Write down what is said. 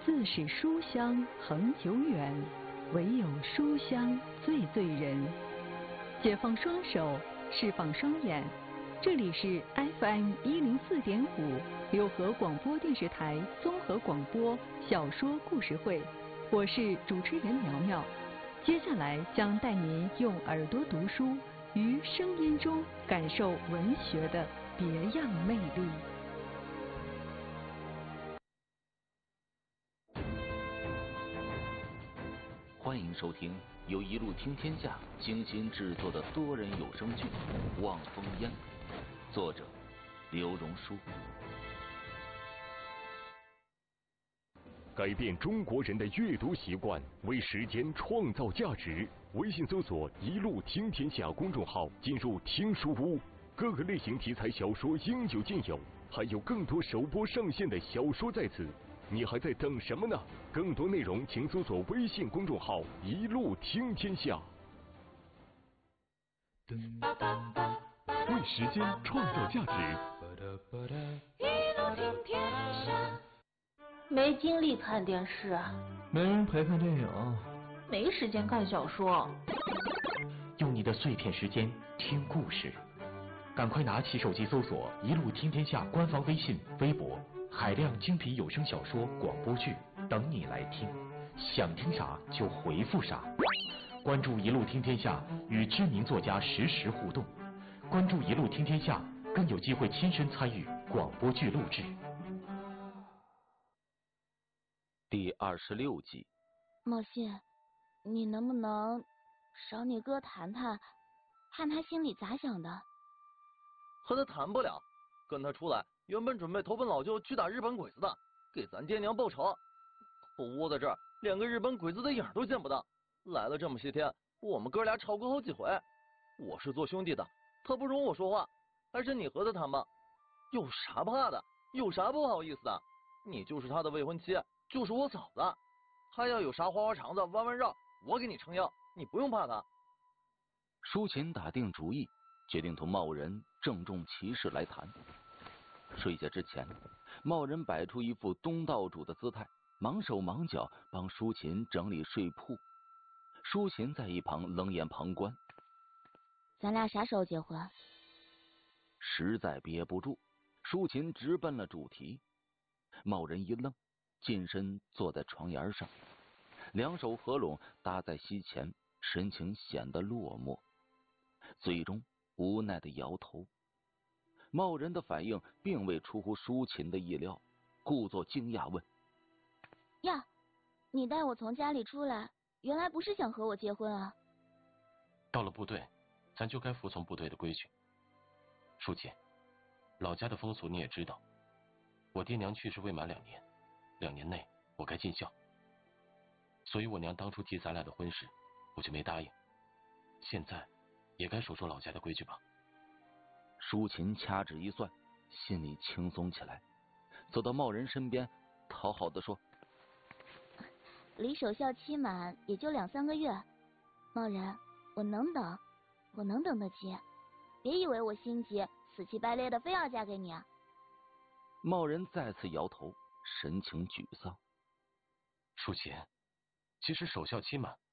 自是书香恒久远，唯有书香最醉人。解放双手，释放双眼，这里是 FM104.5六合广播电视台综合广播小说故事会，我是主持人苗苗。接下来将带您用耳朵读书，于声音中感受文学的别样魅力。 欢迎收听由一路听天下精心制作的多人有声剧《望风烟》，作者刘荣书。 改变中国人的阅读习惯，为时间创造价值。微信搜索“一路听天下”公众号，进入听书屋，各个类型题材小说应有尽有，还有更多首播上线的小说在此。你还在等什么呢？更多内容请搜索微信公众号“一路听天下”。为时间创造价值。 一路听天下。没精力看电视， 没人陪看电影， 没时间看小说。 用你的碎片时间听故事，赶快拿起手机搜索“一路听天下”官方微信、微博，海量精品有声小说、广播剧等你来听，想听啥就回复啥。关注“一路听天下”，与知名作家实时互动。关注“一路听天下”，更有机会亲身参与广播剧录制。 第26集。 茂信，你能不能找你哥谈谈，看他心里咋想的？ 和他谈不了，跟他出来原本准备投奔老舅去打日本鬼子的，给咱爹娘报仇。可窝在这儿，连个日本鬼子的影都见不到。来了这么些天，我们哥俩吵过好几回。我是做兄弟的，他不容我说话，还是你和他谈吧。有啥怕的？有啥不好意思的？你就是他的未婚妻，就是我嫂子，还要有啥花花肠子、弯弯绕，我给你撑腰，你不用怕他。 舒琴打定主意，决定同茂人郑重其事来谈。睡下之前，茂人摆出一副东道主的姿态，忙手忙脚帮舒琴整理睡铺。舒琴在一旁冷眼旁观。 咱俩啥时候结婚？ 实在憋不住，舒琴直奔了主题。茂人一愣，近身坐在床沿上，两手合拢搭在膝前，神情显得落寞，最终无奈的摇头。茂人的反应并未出乎舒琴的意料，故作惊讶问： 呀，你带我从家里出来，原来不是想和我结婚啊？ 到了部队，咱就该服从部队的规矩。舒琴，老家的风俗你也知道，我爹娘去世未满2年，2年内我该尽孝，所以我娘当初提咱俩的婚事，我就没答应。现在也该守住老家的规矩吧。 舒琴掐指一算，心里轻松起来，走到茂人身边，讨好的说： 离守孝期满也就2-3个月，茂人，我能等，我能等得起，别以为我心急，死乞白赖的非要嫁给你啊。 茂人再次摇头，神情沮丧。 舒琴，其实守孝期满